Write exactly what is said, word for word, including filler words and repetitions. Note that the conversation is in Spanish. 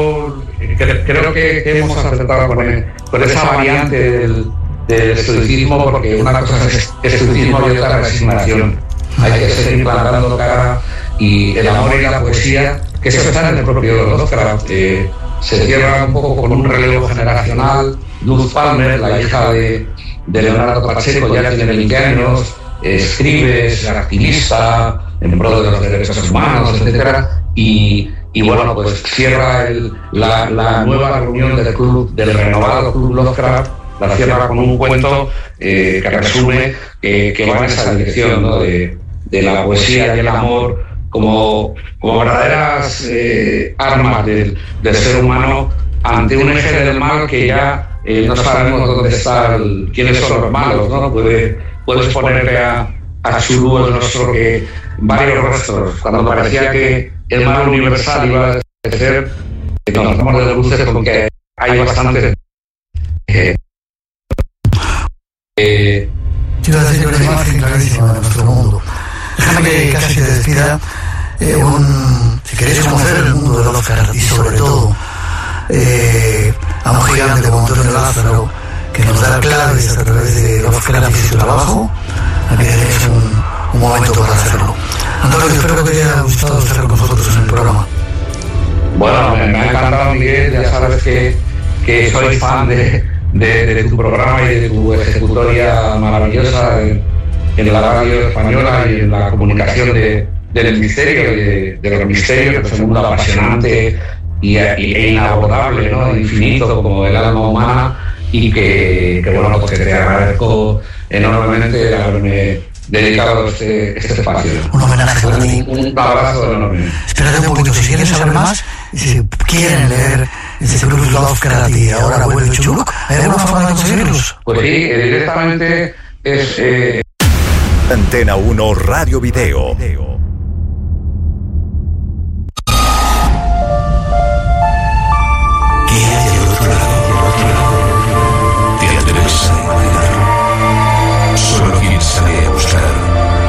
yo cre- creo que, que hemos acertado con, el, con esa variante del, del estoicismo, porque una cosa es estoicismo y otra resignación. Hay que seguir plantando cara, y el amor y la poesía, que eso está en el propio Lovecraft, eh, se cierra un poco con un relevo generacional. Luz Palmer, la hija de, de Leonardo Pacheco, ya tiene veinte años, eh, escribe, es activista en pro de los derechos humanos, etcétera, y, y bueno, pues cierra el, la, la nueva reunión del club, del renovado Club Lovecraft, la cierra con un cuento eh, que resume eh, que va en esa dirección, ¿no? de, de la poesía y el amor como, como verdaderas eh, armas del, del ser humano ante un eje del mal que ya eh, no sabemos dónde está el, quiénes son los malos, ¿no? Puede, puedes ponerle a, a Chulú el rostro que varios rostros, cuando parecía que el mal universal iba a desaparecer, eh, nos damos de luces con que hay bastantes eh, eh, quiero decir una imagen clarísima de nuestro mundo. Déjame que casi te despida. Eh, un, si queréis conocer el mundo de Lovecraft y sobre todo eh, a un gigante como Antonio Lázaro, que nos da claves a través de Lovecraft y su trabajo, aquí tenéis un, un momento para hacerlo. Antonio, espero que te haya gustado estar con nosotros en el programa. Bueno, me, me ha encantado, Miguel. Ya sabes que, que soy fan de, de, de tu programa y de tu ejecutoria maravillosa en, en la radio española y en la comunicación de, del misterio, de, de los misterios, que es un mundo apasionante y, y, e inagotable, ¿no? Infinito como el alma humana, y que, que bueno, pues que te agradezco enormemente haberme dedicado este, este espacio. Un homenaje para ti. Un, un abrazo enorme. Espérate un poquito, si quieren saber más, si quieren leer ese Club Lovecraft y ahora vuelve Chuluk, ¿hay alguna forma de conseguirlos? Pues sí, eh, directamente es... Eh... Antena uno Radio Video.